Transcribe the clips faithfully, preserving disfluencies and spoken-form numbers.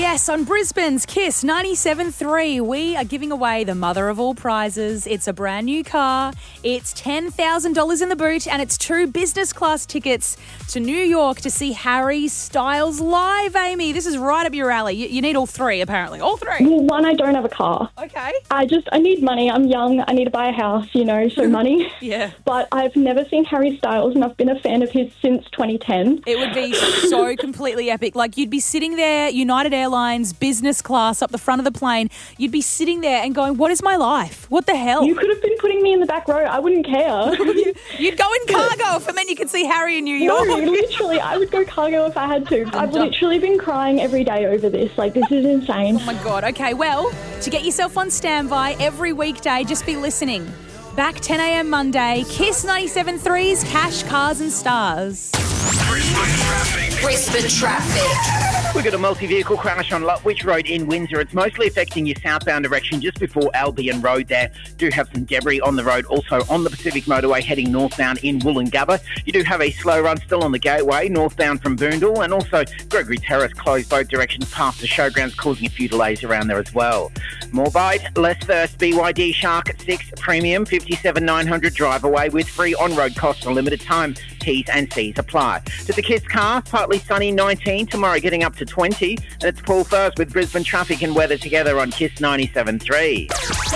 Yes, on Brisbane's Kiss ninety-seven point three, we are giving away the mother of all prizes. It's a brand new car, it's ten thousand dollars in the boot, and it's two business class tickets to New York to see Harry Styles live, Amy. This is right up your alley. You, you need all three, apparently. All three. Well, one, I don't have a car. Okay. I just, I need money. I'm young. I need to buy a house, you know, so money. Yeah. But I've never seen Harry Styles, and I've been a fan of his since twenty ten. It would be so completely epic. Like, you'd be sitting there, United Airlines, business class, up the front of the plane. You'd be sitting there and going, what is my life? What the hell? You could have been putting me in the back row. I wouldn't care. You'd go in cargo if it meant you could see Harry in New York. No, literally, I would go cargo if I had to. I've literally been crying every day over this. Like, this is insane. Oh, my God. Okay, well, to get yourself on standby every weekday, just be listening. Back ten a.m. Monday, Kiss ninety-seven point three's Cash, Cars and Stars. Brisbane traffic. Brisbane traffic. We've got a multi-vehicle crash on Lutwyche Road in Windsor. It's mostly affecting your southbound direction just before Albion Road there. Do have some debris on the road. Also on the Pacific Motorway heading northbound in Woolloongabba. You do have a slow run still on the Gateway, northbound from Boondall. And also Gregory Terrace closed both directions past the showgrounds, causing a few delays around there as well. Moorbite, less thirst, B Y D Shark at six, Premium, fifty-seven nine hundred drive away with free on-road costs for a limited time. T's and C's apply. To the Kiss car, partly sunny nineteen, tomorrow getting up to twenty. And it's Paul First with Brisbane traffic and weather together on Kiss ninety-seven point three.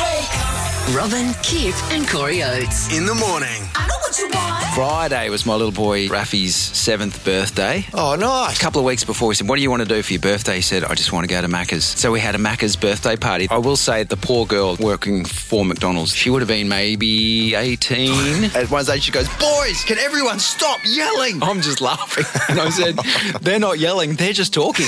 Robin, Kip and Corey Oates. In the morning. I know what you want. Friday was my little boy Rafi's seventh birthday. Oh, nice. A couple of weeks before, we said, what do you want to do for your birthday? He said, I just want to go to Macca's. So we had a Macca's birthday party. I will say the poor girl working for McDonald's, she would have been maybe eighteen. At one stage she goes, boys, can everyone stop yelling? I'm just laughing. And I said, they're not yelling, they're just talking.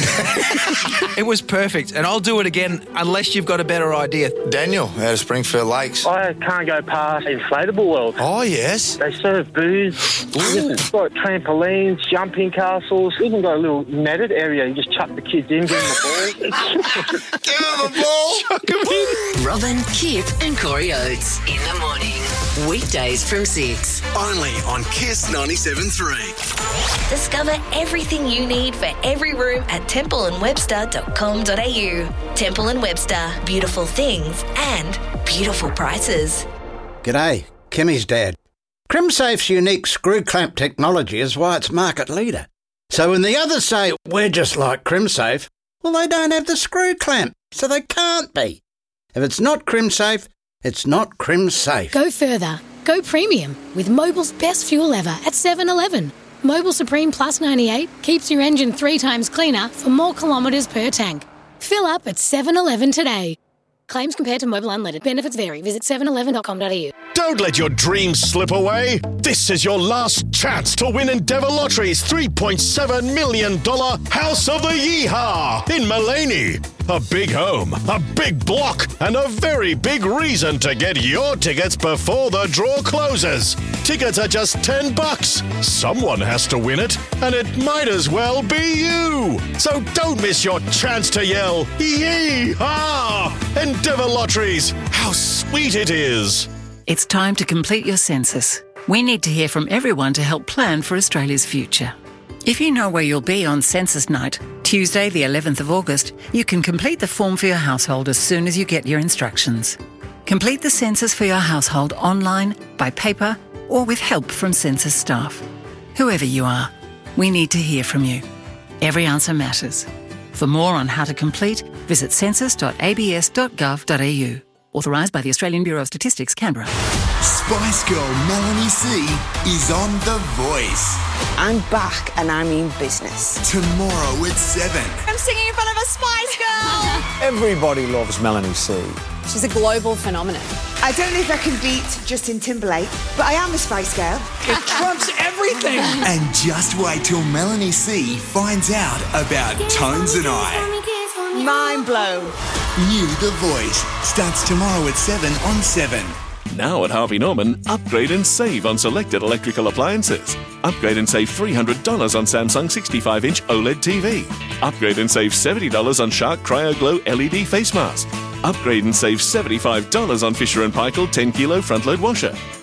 It was perfect. And I'll do it again unless you've got a better idea. Daniel, out of Springfield Lakes. I can't go past Inflatable World. Oh, yes. They serve booze. You've got trampolines, jumping castles. Even got a little netted area. You just chuck the kids in, give them the ball. Give them the ball. Chuck 'em in. Robin, Kip and Corey Oates. In the morning. Weekdays from six. Only on Kiss ninety-seven point three. Discover everything you need for every room at temple and webster dot com dot a u. Temple and Webster. Beautiful things and beautiful prices. G'day, Kimmy's dad. CrimSafe's unique screw clamp technology is why it's market leader. So when the others say, we're just like CrimSafe, well, they don't have the screw clamp, so they can't be. If it's not CrimSafe, it's not CrimSafe. Go further. Go premium with Mobil's best fuel ever at seven eleven. Mobil Supreme Plus ninety-eight keeps your engine three times cleaner for more kilometres per tank. Fill up at seven eleven today. Claims compared to Mobil Unleaded. Benefits vary. Visit seven eleven dot com dot a u. Don't let your dreams slip away. This is your last chance to win Endeavour Lottery's three point seven million dollars House of the Yeehaw in Mullaney. A big home, a big block, and a very big reason to get your tickets before the draw closes. Tickets are just ten bucks. Someone has to win it, and it might as well be you. So don't miss your chance to yell, Yeehaw! Endeavour Lotteries, how sweet it is. It's time to complete your census. We need to hear from everyone to help plan for Australia's future. If you know where you'll be on census night, Tuesday the eleventh of August, you can complete the form for your household as soon as you get your instructions. Complete the census for your household online, by paper, or with help from census staff. Whoever you are, we need to hear from you. Every answer matters. For more on how to complete, visit census dot a b s dot gov dot a u. Authorised by the Australian Bureau of Statistics, Canberra. Spice Girl Melanie C is on The Voice. I'm back and I mean business. Tomorrow at seven. I'm singing in front of a Spice Girl. Everybody loves Melanie C. She's a global phenomenon. I don't know if I can beat Justin Timberlake, but I am a Spice Girl. It trumps everything. And just wait till Melanie C finds out about Tones and I. Mind blown. New The Voice starts tomorrow at seven on seven. Now at Harvey Norman, upgrade and save on selected electrical appliances. Upgrade and save three hundred dollars on Samsung sixty-five inch OLED T V. Upgrade and save seventy dollars on Shark Cryo Glow L E D face mask. Upgrade and save seventy-five dollars on Fisher and Paykel ten kilo front load washer.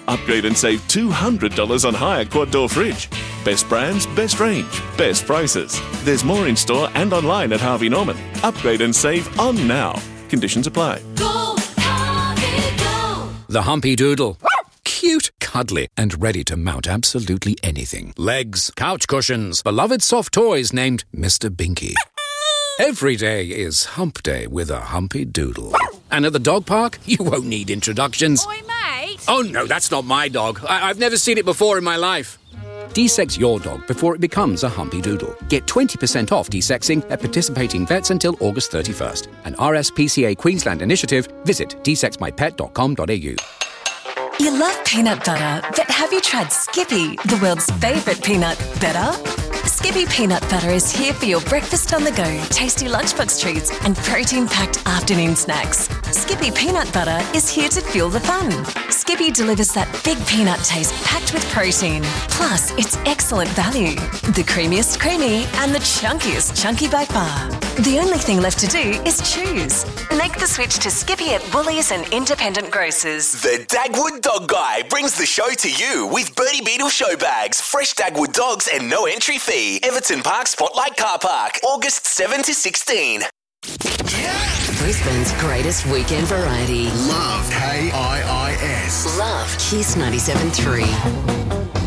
Upgrade and save two hundred dollars on hire quad door fridge. Best brands, best range, best prices. There's more in store and online at Harvey Norman. Upgrade and save on now. Conditions apply. Go, Harvey, go. The Humpy Doodle. Cute, cuddly, and ready to mount absolutely anything. Legs, couch cushions, beloved soft toys named Mister Binky. Every day is Hump Day with a Humpy Doodle. And at the dog park, you won't need introductions. Oi, mate. Oh, no, that's not my dog. I- I've never seen it before in my life. De-sex your dog before it becomes a Humpy Doodle. Get twenty percent off de-sexing at participating vets until August thirty-first. An R S P C A Queensland initiative. Visit de sex my pet dot com dot a u. You love peanut butter, but have you tried Skippy, the world's favourite peanut better? Skippy peanut butter is here for your breakfast on the go, tasty lunchbox treats and protein-packed afternoon snacks. Skippy peanut butter is here to fuel the fun. Skippy delivers that big peanut taste packed with protein. Plus, it's excellent value. The creamiest creamy and the chunkiest chunky by far. The only thing left to do is choose. Make the switch to Skippy at Woolies and independent grocers. The Dagwood Dog Guy brings the show to you with Bertie Beetle show bags, fresh Dagwood dogs and no entry fee. Everton Park Spotlight Car Park, August seventh to sixteen. Brisbane's greatest weekend variety. Love K I I S. Love Kiss ninety-seven point three.